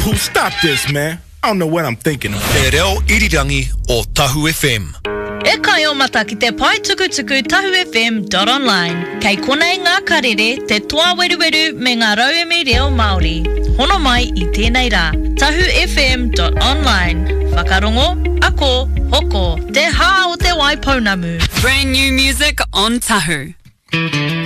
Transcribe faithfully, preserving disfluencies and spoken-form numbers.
Pooh, stop this, man. I don't know what I'm thinking of. Te reo irirangi o Tahu F M. E kai o mata ki te pai tuku tuku tahu f m dot online. Kei konei ngā karere, te toa weru weru me ngā rauemi reo Māori. Hono mai I tēnei rā. tahu f m dot online. Whakarongo, ako, hoko, te hā o te waipounamu. Brand new music on Tahu.